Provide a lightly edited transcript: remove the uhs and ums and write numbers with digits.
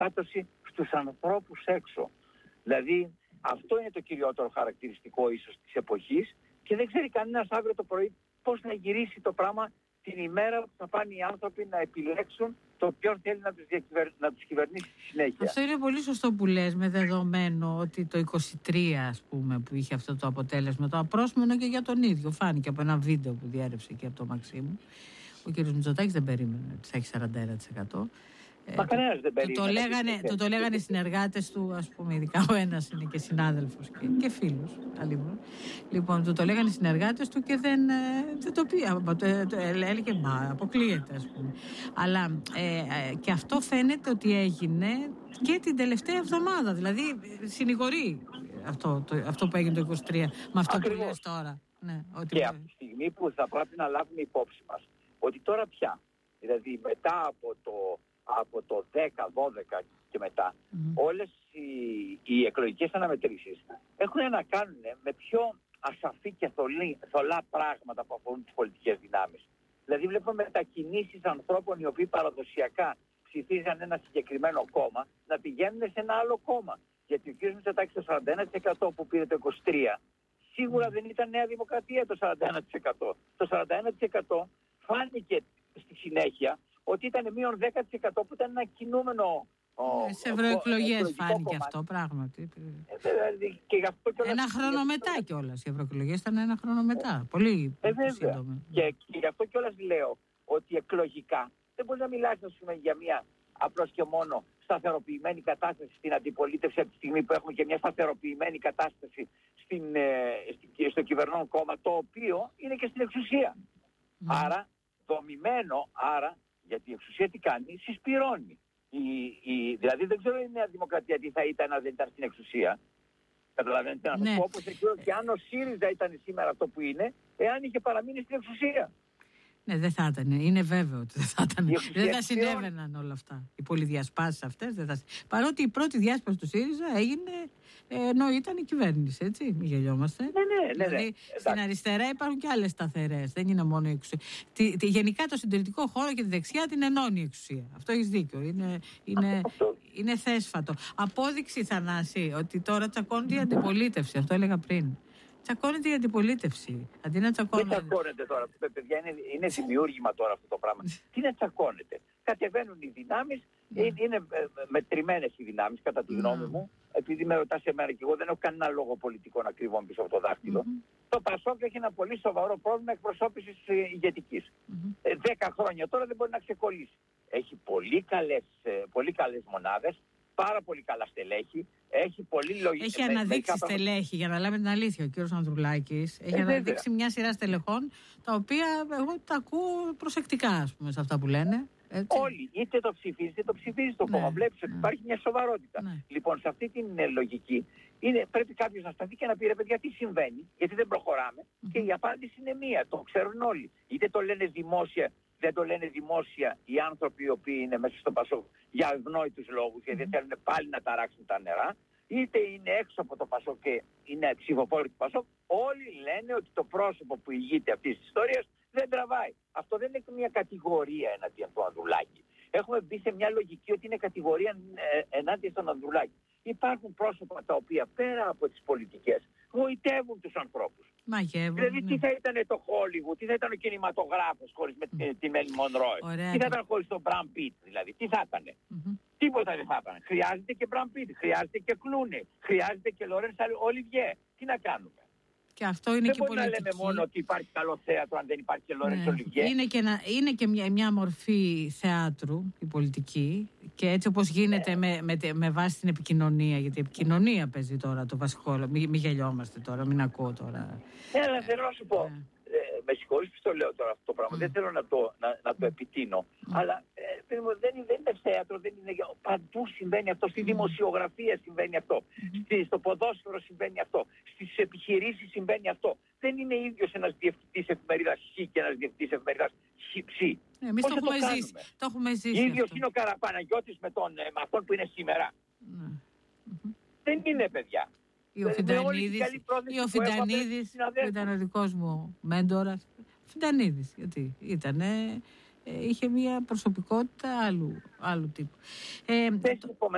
ενσωμάτωση στους ανθρώπους έξω. Δηλαδή αυτό είναι το κυριότερο χαρακτηριστικό ίσως της εποχής και δεν ξέρει κανένας αύριο το πρωί πώς να γυρίσει το πράγμα την ημέρα που θα πάνε οι άνθρωποι να επιλέξουν το ποιον θέλει να τους κυβερνήσει στη συνέχεια. Αυτό είναι πολύ σωστό που λες, με δεδομένο ότι το 23 ας πούμε που είχε αυτό το αποτέλεσμα, το απρόσμενο και για τον ίδιο, φάνηκε από ένα βίντεο που διέρευσε και από το Μαξίμου. Ο κ. Μητσοτάκης δεν περίμενε ότι θα έχει 41%. Μα κανένας δεν περίμενε. Το λέγανε οι συνεργάτες του, ας πούμε, ειδικά ο ένας είναι και συνάδελφος και φίλος. Λοιπόν, το λέγανε οι συνεργάτες του και δεν το πήγε. Έλεγε, μα αποκλείεται, ας πούμε. Αλλά και αυτό φαίνεται ότι έγινε και την τελευταία εβδομάδα. Δηλαδή, συνηγορεί αυτό που έγινε το 23 με αυτό που λες τώρα. Ναι, και από τη στιγμή που θα πρέπει να λάβουμε υπόψη μας ότι τώρα πια, δηλαδή μετά από το 10, 12 και μετά, όλες οι εκλογικές αναμετρήσεις έχουν να κάνουν με πιο ασαφή και θολά πράγματα που αφορούν τις πολιτικές δυνάμεις. Δηλαδή βλέπουμε μετακινήσεις ανθρώπων οι οποίοι παραδοσιακά ψηφίζαν ένα συγκεκριμένο κόμμα να πηγαίνουν σε ένα άλλο κόμμα. Γιατί ο κ. Μητσοτάκης το 41% που πήρε το 23% σίγουρα δεν ήταν Νέα Δημοκρατία το 41%. Το 41% φάνηκε στη συνέχεια ότι ήταν μείον 10% που ήταν ένα κινούμενο. Σε ευρωεκλογές φάνηκε αυτό πράγματι. Ένα χρόνο μετά κιόλας. Οι ευρωεκλογές ήταν ένα χρόνο μετά. Πολύ σύντομα. Και γι' αυτό κιόλας λέω ότι εκλογικά δεν μπορεί να μιλάς για μια απλώς και μόνο σταθεροποιημένη κατάσταση στην αντιπολίτευση από τη στιγμή που έχουμε και μια σταθεροποιημένη κατάσταση στο κυβερνών κόμμα, το οποίο είναι και στην εξουσία. Άρα, δομημένο, γιατί η εξουσία τι κάνει, συσπυρώνει. Δηλαδή δεν ξέρω η Νέα Δημοκρατία τι θα ήταν αν δεν ήταν στην εξουσία. Καταλαβαίνετε να σας πω, όπως δεν ξέρω και αν ο ΣΥΡΙΖΑ ήταν σήμερα αυτό που είναι, εάν είχε παραμείνει στην εξουσία. Ναι, δεν θα ήταν. Είναι βέβαιο ότι δεν θα ήταν. Δεν θα συνέβαιναν όλα αυτά. Οι πολυδιασπάσεις αυτές δεν θα. Παρότι η πρώτη διάσπαση του ΣΥΡΙΖΑ έγινε ενώ ήταν η κυβέρνηση, έτσι. Μην γελιόμαστε. Ναι. Δηλαδή στην αριστερά υπάρχουν και άλλες σταθερές. Δεν είναι μόνο η εξουσία. Γενικά το συντηρητικό χώρο και τη δεξιά την ενώνει η εξουσία. Αυτό έχεις δίκιο. Είναι θέσφατο. Απόδειξη, Θανάση, ότι τώρα τσακώνεται η αντιπολίτευση. Αυτό έλεγα πριν. Τσακώνεται η αντιπολίτευση. Αντί να τσακώνεται. Δεν τσακώνεται τώρα. Παιδιά, είναι δημιούργημα τώρα αυτό το πράγμα. Τι να τσακώνεται. Κατεβαίνουν οι δυνάμεις. Είναι μετρημένες οι δυνάμεις, κατά τη γνώμη μου. Επειδή με ρωτάς εμένα και εγώ δεν έχω κανένα λόγο πολιτικό να κρύβω πίσω από το δάχτυλο. Το ΠΑΣΟΚ έχει ένα πολύ σοβαρό πρόβλημα εκπροσώπησης ηγετικής. 10 χρόνια τώρα δεν μπορεί να ξεκολλήσει. Έχει πολύ καλές μονάδες, πάρα πολύ καλά στελέχη. Έχει αναδείξει στελέχη, για να λέμε την αλήθεια, ο κύριος Ανδρουλάκης. Έχει αναδείξει μια σειρά στελεχών, τα οποία εγώ τα ακούω προσεκτικά, ας πούμε, σε αυτά που λένε. Έτσι. Όλοι, είτε το ψηφίζει, είτε το ψηφίζει το κόμμα. Βλέπεις ότι υπάρχει μια σοβαρότητα. Λοιπόν, σε αυτή την λογική, πρέπει κάποιος να σταθεί και να πει, ρε παιδιά, τι συμβαίνει, γιατί δεν προχωράμε. Και η απάντηση είναι μία, το ξέρουν όλοι. Είτε το λένε δημόσια, δεν το λένε δημόσια οι άνθρωποι οι οποίοι είναι μέσα στο ΠΑΣΟΚ για ευνόητους λόγους, γιατί θέλουν πάλι να ταράξουν τα νερά, είτε είναι έξω από το ΠΑΣΟΚ και είναι ψηφοφόροι του ΠΑΣΟΚ, όλοι λένε ότι το πρόσωπο που ηγείται αυτής της ιστορίας δεν τραβάει. Αυτό δεν είναι μια κατηγορία εναντίον του Ανδρουλάκη. Έχουμε μπει σε μια λογική ότι είναι κατηγορία ενάντια στον Ανδρουλάκη. Υπάρχουν πρόσωπα τα οποία πέρα από τις πολιτικές γοητεύουν τους ανθρώπους. Μαγεύουν. Δηλαδή τι θα ήταν το Hollywood, τι θα ήταν ο κινηματογράφος χωρίς τη Μέλι Μονρόε, τι θα ήταν χωρίς τον Μπραντ Πιτ, δηλαδή τι θα ήταν. Τίποτα δεν θα ήταν. Χρειάζεται και Μπραντ Πιτ, χρειάζεται και Κλούνι, χρειάζεται και Λορένς Ολιβιέ. Τι να κάνουμε. Και αυτό είναι δεν και μπορεί πολιτική. να λέμε μόνο ότι υπάρχει καλό θέατρο αν δεν υπάρχει και Λορένς Ολιβιέ. Είναι και μια μορφή θεάτρου η πολιτική και έτσι όπως γίνεται με βάση την επικοινωνία, γιατί η επικοινωνία παίζει τώρα το βασικό. Μην γελιόμαστε τώρα, μην ακούω τώρα. Αλλά θέλω να σου πω. Με συγχωρείς που το λέω τώρα αυτό το πράγμα. Δεν θέλω να το επιτείνω. Αλλά δεν είναι θέατρο, δεν είναι. Παντού συμβαίνει αυτό. Στη δημοσιογραφία συμβαίνει αυτό. Στο ποδόσφαιρο συμβαίνει αυτό. Στις επιχειρήσεις συμβαίνει αυτό. Δεν είναι ίδιος ένας διευθυντής εφημερίδας Χ και ένας διευθυντής εφημερίδας Ψ. Εμείς το έχουμε ζήσει. Ίδιος είναι ο Καραπαναγιώτης με αυτόν που είναι σήμερα. Δεν είναι, παιδιά. Ο Φιντανίδης που ήταν ο δικός μου μέντορας. Φιντανίδης, γιατί είχε μια προσωπικότητα άλλου τύπου.